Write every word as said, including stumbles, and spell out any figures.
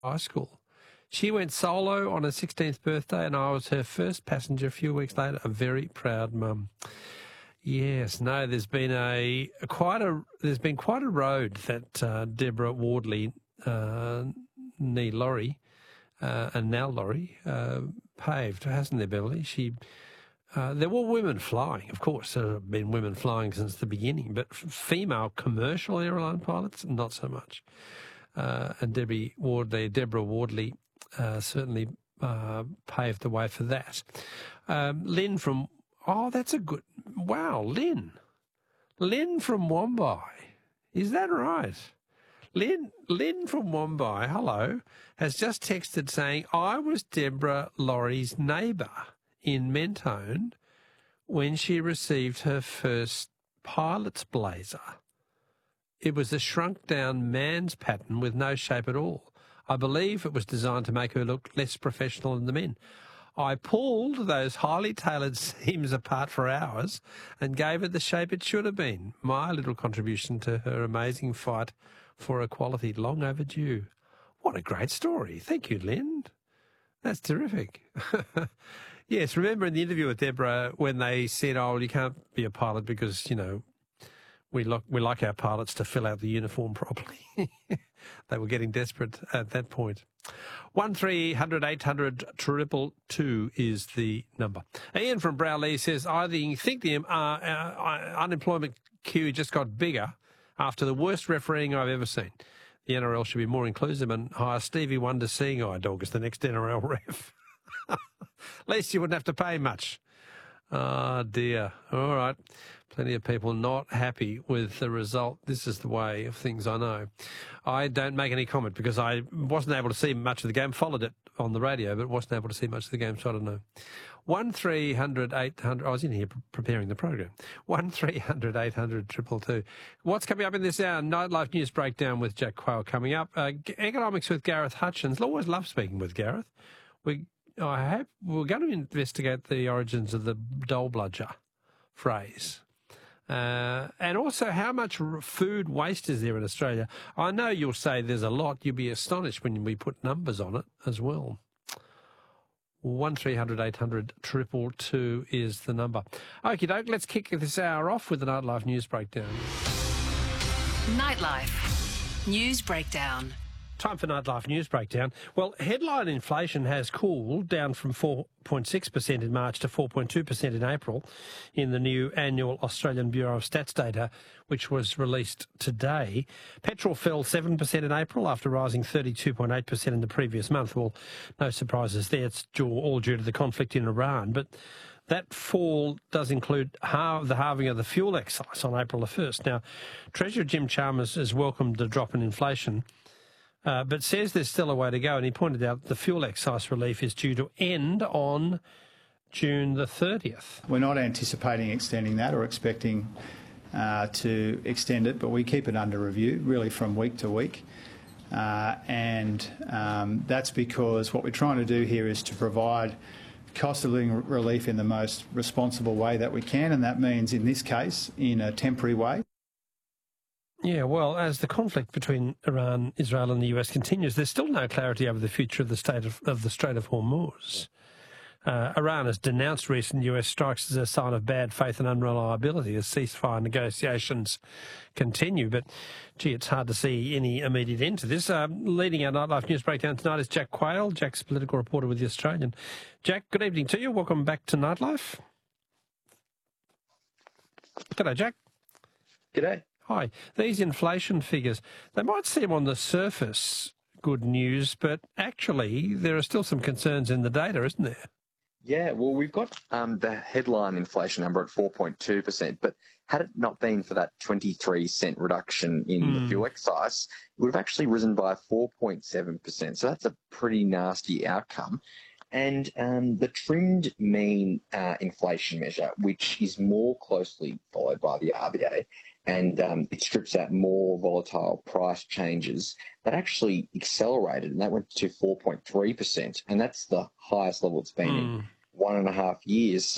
high school. She went solo on her sixteenth birthday, and I was her first passenger a few weeks later. A very proud mum. Yes, no, there's been a, a quite a there's been quite a road that uh, Deborah Wardley, uh, nee Laurie, uh, and now Laurie uh, paved, hasn't there, Beverly? She uh, there were women flying, of course. There have been women flying since the beginning, but f- female commercial airline pilots, not so much. Uh, and Debbie Wardley, Deborah Wardley. Uh, certainly uh, paved the way for that. Um, Lynn from, oh, that's a good, wow, Lynn. Lynn from Wombai. Is that right? Lynn, Lynn from Wombai, hello, has just texted saying, I was Deborah Laurie's neighbour in Mentone when she received her first pilot's blazer. It was a shrunk-down man's pattern with no shape at all. I believe it was designed to make her look less professional than the men. I pulled those highly tailored seams apart for hours and gave it the shape it should have been. My little contribution to her amazing fight for equality, long overdue. What a great story. Thank you, Lynn. That's terrific. Yes, remember in the interview with Deborah when they said, oh, well, you can't be a pilot because, you know, we, look, we like our pilots to fill out the uniform properly. They were getting desperate at that point. one three hundred eight hundred triple two is the number. Ian from Browley says, I think the uh, uh, unemployment queue just got bigger after the worst refereeing I've ever seen. The N R L should be more inclusive and hire Stevie Wonder Seeing Eye Dog as the next N R L ref. At least you wouldn't have to pay much. Oh, dear. All right. Plenty of people not happy with the result. This is the way of things, I know. I don't make any comment because I wasn't able to see much of the game, followed it on the radio, but wasn't able to see much of the game, so I don't know. one three hundred eight hundred, I was in here preparing the program. one three hundred eight hundred triple two. What's coming up in this hour? Nightlife News Breakdown with Jack Quayle coming up. Uh, economics with Gareth Hutchins. I always love speaking with Gareth. We, I hope we're going to investigate the origins of the dole bludger phrase. Uh, and also, how much food waste is there in Australia? I know you'll say there's a lot. You'll be astonished when we put numbers on it as well. one three hundred eight hundred triple two is the number. Okie doke, let's kick this hour off with the Nightlife News Breakdown. Nightlife News Breakdown. Time for Nightlife News Breakdown. Well, headline inflation has cooled down from four point six percent in March to four point two percent in April in the new annual Australian Bureau of Stats data, which was released today. Petrol fell seven percent in April after rising thirty-two point eight percent in the previous month. Well, no surprises there. It's all due to the conflict in Iran. But that fall does include half, the halving of the fuel excise on April the first. Now, Treasurer Jim Chalmers has welcomed the drop in inflation, Uh, but says there's still a way to go, and he pointed out that the fuel excise relief is due to end on June the thirtieth. We're not anticipating extending that or expecting uh, to extend it, but we keep it under review, really from week to week. Uh, and um, that's because what we're trying to do here is to provide cost of living relief in the most responsible way that we can, and that means, in this case, in a temporary way. Yeah, well, as the conflict between Iran, Israel and the U S continues, there's still no clarity over the future of the state of, of the Strait of Hormuz. Uh, Iran has denounced recent U S strikes as a sign of bad faith and unreliability as ceasefire negotiations continue. But, gee, it's hard to see any immediate end to this. Uh, leading our Nightlife News Breakdown tonight is Jack Quayle. Jack's political reporter with The Australian. Jack, good evening to you. Welcome back to Nightlife. G'day, Jack. G'day. Hi. These inflation figures, they might seem on the surface good news, but actually there are still some concerns in the data, isn't there? Yeah, well, we've got um, the headline inflation number at four point two percent, but had it not been for that twenty-three cent reduction in mm. the fuel excise, it would have actually risen by four point seven percent. So that's a pretty nasty outcome. And um, the trimmed mean uh, inflation measure, which is more closely followed by the R B A, and um, it strips out more volatile price changes, that actually accelerated, and that went to four point three percent, and that's the highest level it's been mm. in one and a half years.